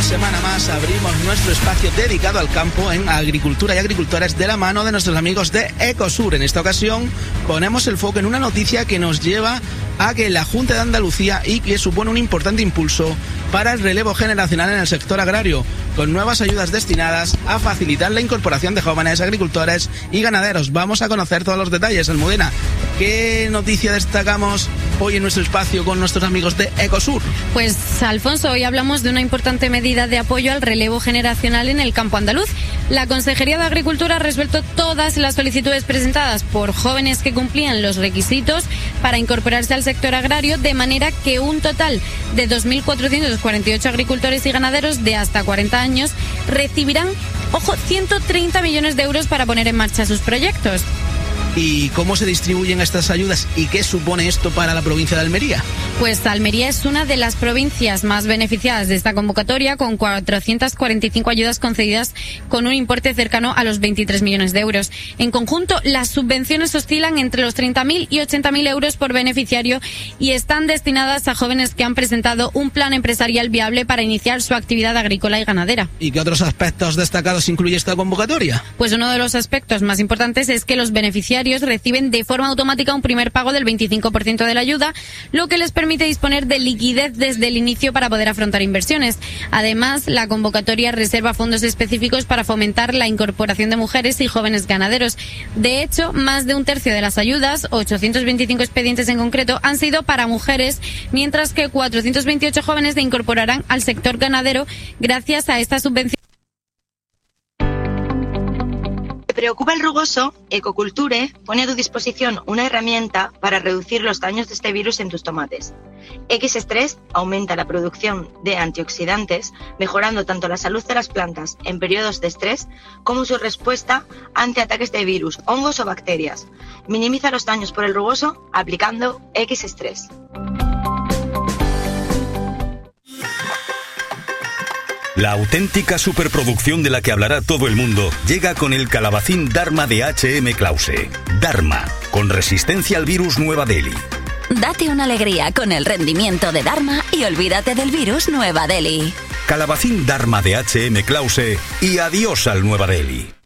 semana más abrimos nuestro espacio dedicado al campo en agricultura y agricultores de la mano de nuestros amigos de Ecosur. En esta ocasión ponemos el foco en una noticia que nos lleva a que la Junta de Andalucía y que supone un importante impulso para el relevo generacional en el sector agrario, con nuevas ayudas destinadas a facilitar la incorporación de jóvenes agricultores y ganaderos. Vamos a conocer todos los detalles. Almudena, ¿qué noticia destacamos hoy en nuestro espacio con nuestros amigos de Ecosur? Pues, Alfonso, hoy hablamos de una importante medida de apoyo al relevo generacional en el campo andaluz. La Consejería de Agricultura ha resuelto todas las solicitudes presentadas por jóvenes que cumplían los requisitos para incorporarse al sector agrario, de manera que un total de 2.448 agricultores y ganaderos de hasta 40 años recibirán, 130 millones de euros para poner en marcha sus proyectos. ¿Y cómo se distribuyen estas ayudas y qué supone esto para la provincia de Almería? Pues Almería es una de las provincias más beneficiadas de esta convocatoria, con 445 ayudas concedidas con un importe cercano a los 23 millones de euros. En conjunto, las subvenciones oscilan entre los 30.000 y 80.000 euros por beneficiario y están destinadas a jóvenes que han presentado un plan empresarial viable para iniciar su actividad agrícola y ganadera. ¿Y qué otros aspectos destacados incluye esta convocatoria? Pues uno de los aspectos más importantes es que los beneficiarios reciben de forma automática un primer pago del 25% de la ayuda, lo que les permite disponer de liquidez desde el inicio para poder afrontar inversiones. Además, la convocatoria reserva fondos específicos para fomentar la incorporación de mujeres y jóvenes ganaderos. De hecho, más de un tercio de las ayudas, 825 expedientes en concreto, han sido para mujeres, mientras que 428 jóvenes se incorporarán al sector ganadero gracias a esta subvención. Preocupa el rugoso, Ecoculture pone a tu disposición una herramienta para reducir los daños de este virus en tus tomates. X-Stress aumenta la producción de antioxidantes, mejorando tanto la salud de las plantas en periodos de estrés como su respuesta ante ataques de virus, hongos o bacterias. Minimiza los daños por el rugoso aplicando X-Stress. La auténtica superproducción de la que hablará todo el mundo llega con el calabacín Dharma de H.M. Clause. Dharma, con resistencia al virus Nueva Delhi. Date una alegría con el rendimiento de Dharma y olvídate del virus Nueva Delhi. Calabacín Dharma de H.M. Clause y adiós al Nueva Delhi.